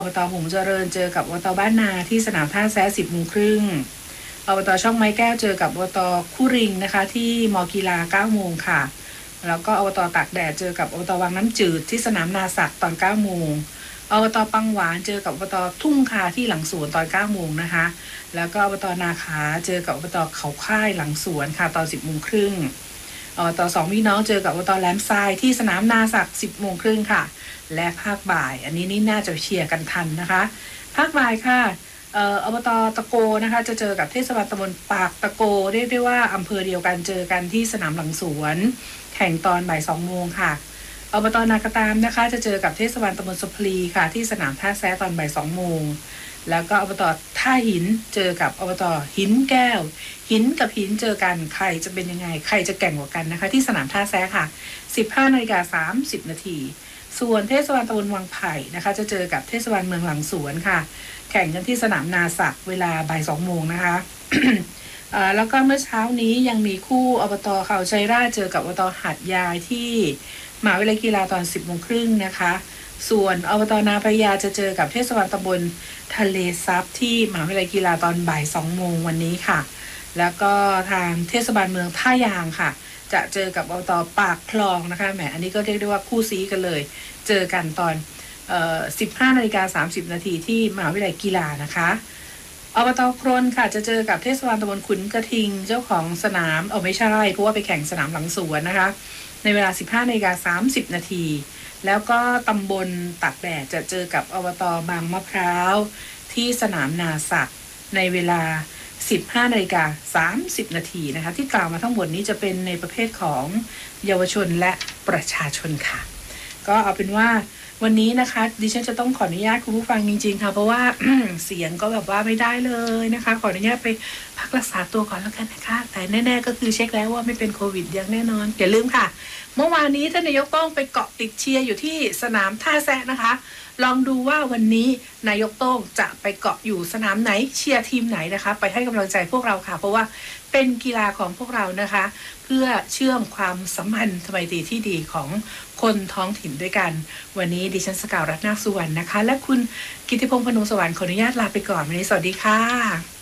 อบตหงส์เจริญเจอกับอบตบ้านนาที่สนามท่าแซะ10 โมงครึ่งอบตช่องไม้แก้วเจอกับอบตคู่ริงนะคะที่มอกีฬา9 โมงค่ะแล้วก็อบตตากแดดเจอกับอบตวังน้ำจืดที่สนามนาสักตอน9 โมงอบตปังหวานเจอกับอบตทุ่งคาที่หลังสวนตอน9 โมงนะคะแล้วก็อบตนาขาเจอกับอบตเขาค่ายหลังสวนค่ะตอน10 โมงครึ่งอบตสองพี่น้องเจอกับอบตแหลมทรายที่สนามนาสัก10 โมงครึ่งค่ะและภาคบ่ายอันนี้นี่น่าจะเชียร์กันทันนะคะภาคบ่ายค่ะอบตตะโกนะคะจะเจอกับเทศบาลตำบลปากตะโกเรียกได้ว่าอำเภอเดียวกันเจอกันที่สนามหลังสวนแข่งตอนบ่าย2 โมงค่ะอบตนากระตามนะคะจะเจอกับเทศบาลตำบลสะพลีค่ะที่สนามท่าแซะตอนบ่าย2 โมงแล้วก็อบตท่าหินเจอกับอบตหินแก้วหินกับหินเจอกันใครจะเป็นยังไงใครจะแก่งกว่ากันนะคะที่สนามท่าแซะค่ะ 15:30 นาทีส่วนเทศบาลตำบลวังไผ่นะคะจะเจอกับเทศบาลเมืองหลังสวนค่ะแข่งกันที่สนามนาสักเวลาบ่าย2 โมงนะคะ แล้วก็เมื่อเช้านี้ยังมีคู่อบตเขาชัยราชเจอกับอบตหาดยายที่มหาวิทยาลัยกีฬาตอน10 โมงครึ่งนะคะส่วนอบตนาพญาจะเจอกับเทศบาลตำบลทะเลซับที่มหาวิทยาลัยกีฬาตอนบ่าย2 โมงวันนี้ค่ะแล้วก็ทางเทศบาลเมืองท่ายางค่ะจะเจอกับอบตปากคลองนะคะแหมอันนี้ก็เรียกได้ว่าคู่ซีกันเลยเจอกันตอน15:30 นาทีที่มหาวิทยาลัยกีฬานะคะอบตโครนค่ะจะเจอกับเทศบาลตำบลขุนกระทิงเจ้าของสนามไม่ใช่เพราะว่าไปแข่งสนามหลังสวนนะคะในเวลา15:30 นาทีแล้วก็ตำบลตากแดดจะเจอกับอบตบางมะพร้าวที่สนามนาสักในเวลา15:30 นาทีนะคะที่กล่าวมาทั้งหมดนี้จะเป็นในประเภทของเยาวชนและประชาชนค่ะก็เอาเป็นว่าวันนี้นะคะดิฉันจะต้องขออนุญาตคุณผู้ฟังจริงๆค่ะเพราะว่า เสียงก็แบบว่าไม่ได้เลยนะคะขออนุญาตไปพักรักษาตัวก่อนแล้วกันนะคะแต่แน่ๆก็คือเช็คแล้วว่าไม่เป็นโควิดอย่างแน่นอนอย่าลืมค่ะเมื่อวานนี้ท่านนายกต้องไปเกาะติดเชียร์อยู่ที่สนามท่าแซะนะคะลองดูว่าวันนี้นายกโต้งจะไปเกาะอยู่สนามไหนเชียร์ทีมไหนนะคะไปให้กำลังใจพวกเราค่ะเพราะว่าเป็นกีฬาของพวกเรานะคะเพื่อเชื่อมความสัมพันธ์ไมตรีที่ดีของคนท้องถิ่นด้วยกันวันนี้ดิฉันสกาวรัตน์นาคสุวรรณนะคะและคุณกิติพงษ์พนมสวรรค์ขออนุญาตลาไปก่อนวันนี้สวัสดีค่ะ